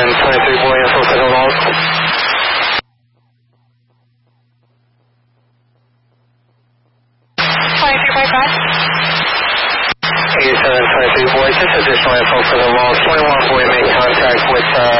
23 boy, info for the lost. 8723 boy, just additional info for the lost. 21 boy made contact with